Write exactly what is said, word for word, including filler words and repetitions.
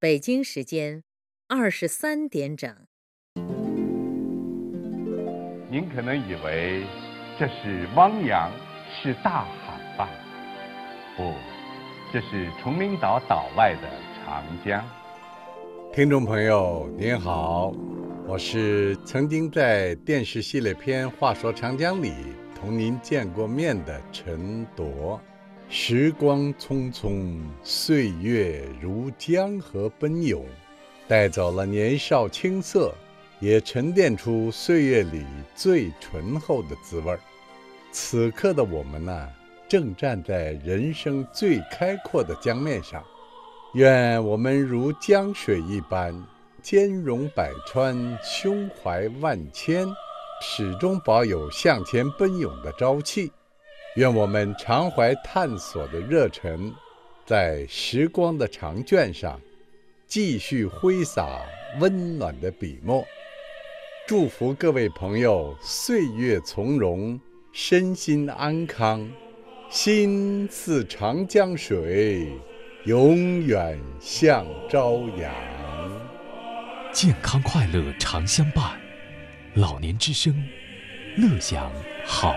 北京时间二十三点整。 您可能以为这是汪洋，是大海吧？不，这是崇明岛岛外的长江。 听众朋友您好，我是曾经在电视系列片《话说长江》里同您见过面的陈铎。时光匆匆，岁月如江河奔涌，带走了年少青涩，也沉淀出岁月里最醇厚的滋味。此刻的我们呢、啊，正站在人生最开阔的江面上，愿我们如江水一般，兼容百川，胸怀万千，始终保有向前奔涌的朝气。愿我们常怀探索的热忱，在时光的长卷上继续挥洒温暖的笔墨。祝福各位朋友岁月从容，身心安康，心似长江水，永远向朝阳。 健康快乐常相伴，老年之声，乐享好。